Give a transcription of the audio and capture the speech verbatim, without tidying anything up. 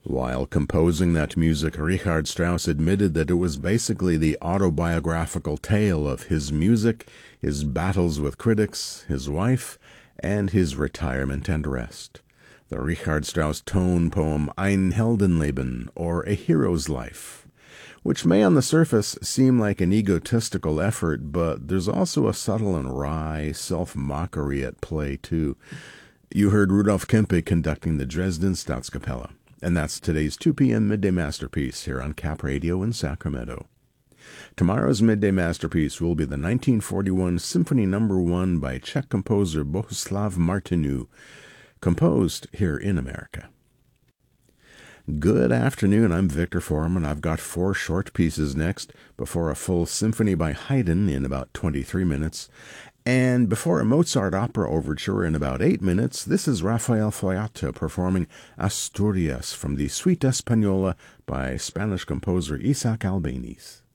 While composing that music, Richard Strauss admitted that it was basically the autobiographical tale of his music, his battles with critics, his wife, and his retirement and rest. The Richard Strauss tone poem Ein Heldenleben, or A Hero's Life, which may on the surface seem like an egotistical effort, but there's also a subtle and wry self-mockery at play, too. You heard Rudolf Kempe conducting the Dresden Staatskapelle. And that's today's two p.m. Midday Masterpiece here on Cap Radio in Sacramento. Tomorrow's Midday Masterpiece will be the nineteen forty-one Symphony Number one by Czech composer Bohuslav Martinu, composed here in America. Good afternoon, I'm Victor Foreman. I've got four short pieces next, before a full symphony by Haydn in about twenty-three minutes, and before a Mozart opera overture in about eight minutes. This is Rafael Fallata performing Asturias from the Suite Española by Spanish composer Isaac Albéniz.